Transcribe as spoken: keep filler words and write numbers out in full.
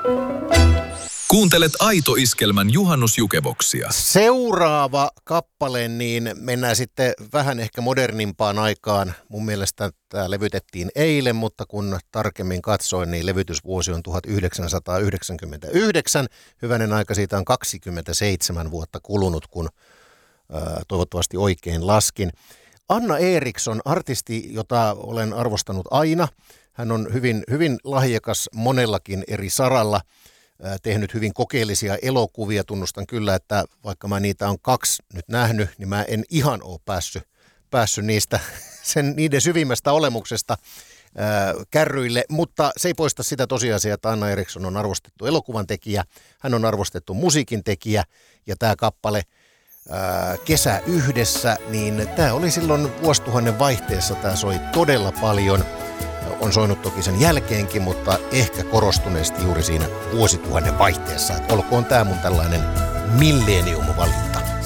Kuuntelet Aito Iskelmän juhannusjukeboksia. Seuraava kappale, niin mennään sitten vähän ehkä modernimpaan aikaan. Mun mielestä tämä levytettiin eilen, mutta kun tarkemmin katsoin, niin levytysvuosi on tuhatyhdeksänsataayhdeksänkymmentäyhdeksän. Hyvänen aika, siitä on kaksikymmentäseitsemän vuotta kulunut, kun ää, toivottavasti oikein laskin. Anna Eriksson, artisti, jota olen arvostanut aina. Hän on hyvin, hyvin lahjakas monellakin eri saralla. Tehnyt hyvin kokeellisia elokuvia. Tunnustan kyllä, että vaikka mä niitä on kaksi nyt nähnyt, niin mä en ihan ole päässyt, päässyt niistä, sen, niiden syvimmästä olemuksesta ää, kärryille. Mutta se ei poista sitä tosiasiaa, että Anna Eriksson on arvostettu elokuvan tekijä, hän on arvostettu musiikin tekijä, ja tämä kappale ää, Kesä yhdessä, niin tämä oli silloin vuosituhannen vaihteessa, tämä soi todella paljon. On soinut toki sen jälkeenkin, mutta ehkä korostuneesti juuri siinä vuosituhannen vaihteessa. Että olkoon tämä mun tällainen millennium-valinta.